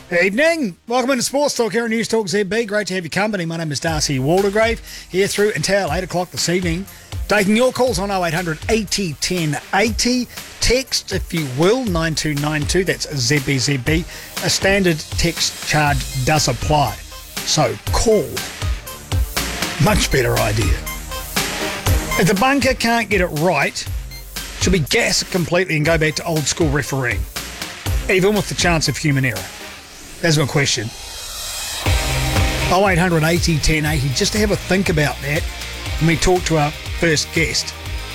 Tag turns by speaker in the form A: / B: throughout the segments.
A: Evening. Welcome into Sports Talk here on News Talk ZB. Great to have your company. My name is Darcy Waldegrave, here through until 8 o'clock this evening. Taking your calls on 0800 80 10 80. Text, if you will, 9292. That's ZBZB. A standard text charge does apply. So call. Much better idea. If the bunker can't get it right, should we gas it completely and go back to old school refereeing? Even with the chance of human error? That's my question. 0800 80 10 80. Just to have a think about that when we talk to our first guest.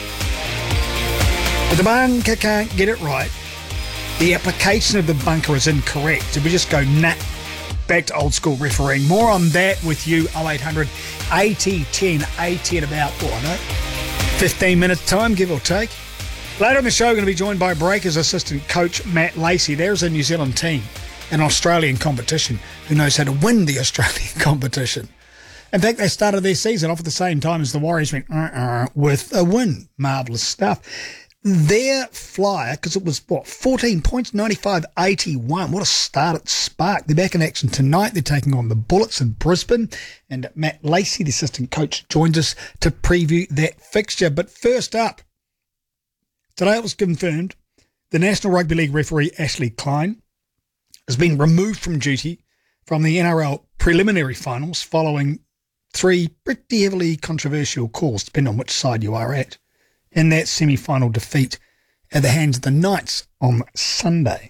A: If the bunker can't get it right, the application of the bunker is incorrect. Did we just go, back to old school refereeing? More on that with you, 0800 80 10 80 in about, 15 minutes time, give or take. Later in the show, we're going to be joined by Breakers assistant coach Matt Lacey. There's a New Zealand team, an Australian competition, who knows how to win the Australian competition. In fact, they started their season off at the same time as the Warriors went with a win. Marvellous stuff. Their flyer, because it was, 14 points, 95-81. What a start at Spark. They're back in action tonight. They're taking on the Bullets in Brisbane. And Matt Lacey, the assistant coach, joins us to preview that fixture. But first up, today it was confirmed the National Rugby League referee Ashley Klein has been removed from duty from the NRL preliminary finals following 3 pretty heavily controversial calls, depending on which side you are at, in that semi-final defeat at the hands of the Knights on Sunday.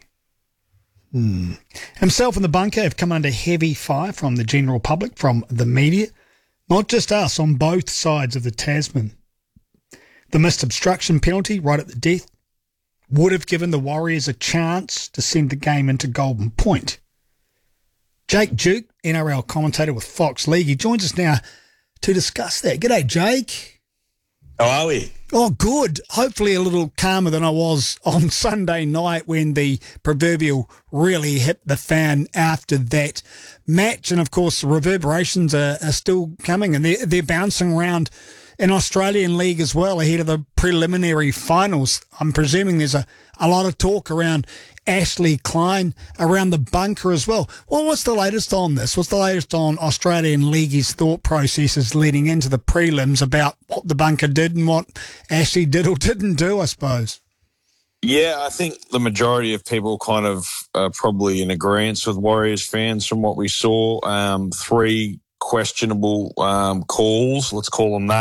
A: Himself and the bunker have come under heavy fire from the general public, from the media, not just us, on both sides of the Tasman. The missed obstruction penalty right at the death would have given the Warriors a chance to send the game into Golden Point. Jake Duke, NRL commentator with Fox League, he joins us now to discuss that. G'day, Jake.
B: How are we?
A: Oh, good. Hopefully a little calmer than I was on Sunday night when the proverbial really hit the fan after that match. And, of course, the reverberations are still coming, and they're bouncing around in Australian League as well ahead of the preliminary finals. I'm presuming there's a lot of talk around Ashley Klein, around the bunker as well. Well, what's the latest on this? What's the latest on Australian League's thought processes leading into the prelims about what the bunker did and what Ashley did or didn't do, I suppose?
B: Yeah, I think the majority of people kind of probably in agreement with Warriors fans from what we saw. 3 questionable calls, let's call them that.